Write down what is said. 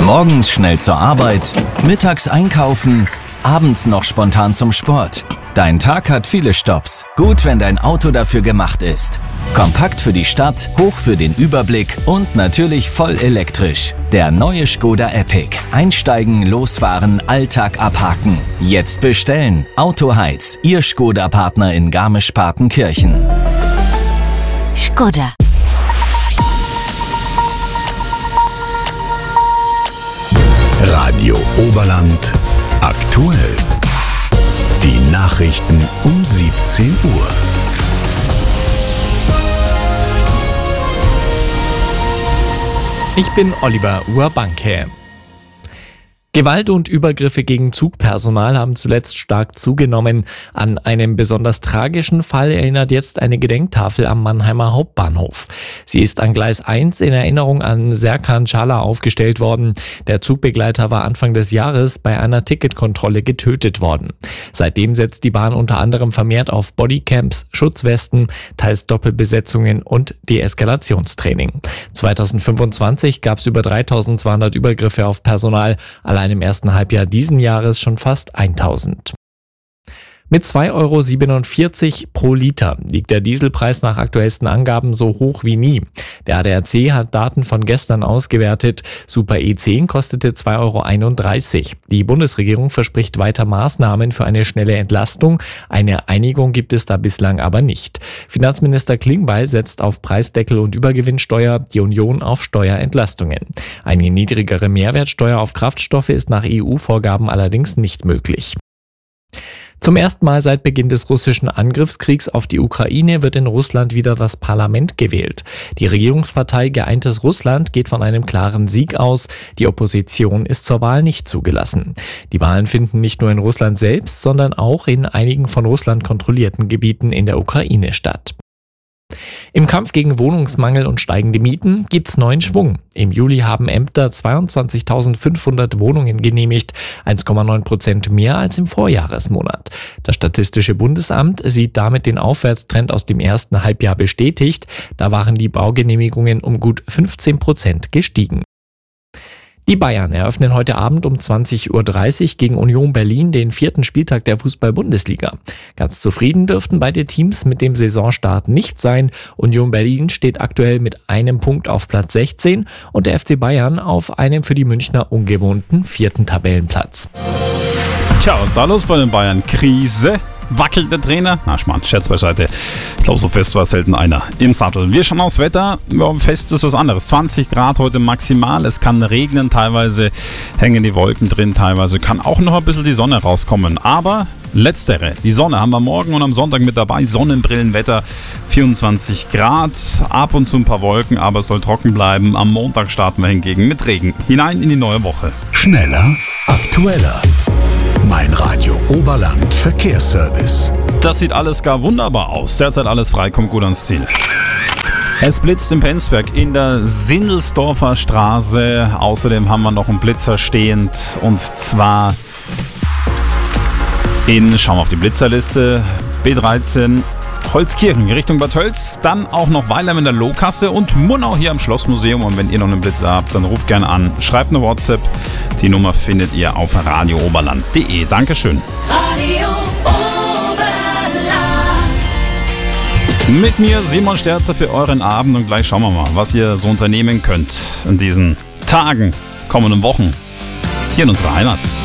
Morgens schnell zur Arbeit, mittags einkaufen, abends noch spontan zum Sport. Dein Tag hat viele Stopps. Gut, wenn dein Auto dafür gemacht ist. Kompakt für die Stadt, hoch für den Überblick und natürlich voll elektrisch. Der neue Škoda Epic. Einsteigen, losfahren, Alltag abhaken. Jetzt bestellen. Autoheiz, Ihr Škoda-Partner in Garmisch-Partenkirchen. Škoda. Radio Oberland aktuell. Die Nachrichten um 17 Uhr. Ich bin Oliver Urbanke. Gewalt und Übergriffe gegen Zugpersonal haben zuletzt stark zugenommen. An einen besonders tragischen Fall erinnert jetzt eine Gedenktafel am Mannheimer Hauptbahnhof. Sie ist an Gleis 1 in Erinnerung an Serkan Çağlar aufgestellt worden. Der Zugbegleiter war Anfang des Jahres bei einer Ticketkontrolle getötet worden. Seitdem setzt die Bahn unter anderem vermehrt auf Bodycams, Schutzwesten, teils Doppelbesetzungen und Deeskalationstraining. 2025 gab es über 3200 Übergriffe auf Personal, allein im ersten Halbjahr diesen Jahres schon fast 1000. Mit 2,47 € pro Liter liegt der Dieselpreis nach aktuellsten Angaben so hoch wie nie. Der ADAC hat Daten von gestern ausgewertet. Super E10 kostete 2,31 €. Die Bundesregierung verspricht weiter Maßnahmen für eine schnelle Entlastung. Eine Einigung gibt es da bislang aber nicht. Finanzminister Klingbeil setzt auf Preisdeckel und Übergewinnsteuer, die Union auf Steuerentlastungen. Eine niedrigere Mehrwertsteuer auf Kraftstoffe ist nach EU-Vorgaben allerdings nicht möglich. Zum ersten Mal seit Beginn des russischen Angriffskriegs auf die Ukraine wird in Russland wieder das Parlament gewählt. Die Regierungspartei Geeintes Russland geht von einem klaren Sieg aus. Die Opposition ist zur Wahl nicht zugelassen. Die Wahlen finden nicht nur in Russland selbst, sondern auch in einigen von Russland kontrollierten Gebieten in der Ukraine statt. Im Kampf gegen Wohnungsmangel und steigende Mieten gibt's neuen Schwung. Im Juli haben Ämter 22.500 Wohnungen genehmigt, 1,9% mehr als im Vorjahresmonat. Das Statistische Bundesamt sieht damit den Aufwärtstrend aus dem ersten Halbjahr bestätigt. Da waren die Baugenehmigungen um gut 15% gestiegen. Die Bayern eröffnen heute Abend um 20:30 Uhr gegen Union Berlin den 4. Spieltag der Fußball-Bundesliga. Ganz zufrieden dürften beide Teams mit dem Saisonstart nicht sein. Union Berlin steht aktuell mit einem Punkt auf Platz 16 und der FC Bayern auf einem für die Münchner ungewohnten 4. Tabellenplatz. Tja, was ist da los bei den Bayern? Krise? Wackelt der Trainer? Na, Schmarrn, Scherz beiseite. Ich glaube, so fest war selten einer im Sattel. Wir schauen aufs Wetter. Ja, fest ist was anderes. 20 Grad heute maximal. Es kann regnen, teilweise hängen die Wolken drin, teilweise kann auch noch ein bisschen die Sonne rauskommen. Aber letztere, die Sonne haben wir morgen und am Sonntag mit dabei. Sonnenbrillenwetter, 24 Grad, ab und zu ein paar Wolken, aber es soll trocken bleiben. Am Montag starten wir hingegen mit Regen hinein in die neue Woche. Schneller, aktueller. Mein Radio Oberland Verkehrsservice. Das sieht alles gar wunderbar aus. Derzeit alles frei, kommt gut ans Ziel. Es blitzt in Penzberg in der Sindelsdorfer Straße. Außerdem haben wir noch einen Blitzer stehend und zwar schauen wir auf die Blitzerliste, B13 Holzkirchen Richtung Bad Tölz, dann auch noch Weilheim in der Lohkasse und Munnau hier am Schlossmuseum. Und wenn ihr noch einen Blitzer habt, dann ruft gerne an, schreibt eine WhatsApp. Die Nummer findet ihr auf radiooberland.de. Dankeschön. Radio Oberland. Mit mir Simon Sterzer für euren Abend und gleich schauen wir mal, was ihr so unternehmen könnt in diesen Tagen, kommenden Wochen hier in unserer Heimat.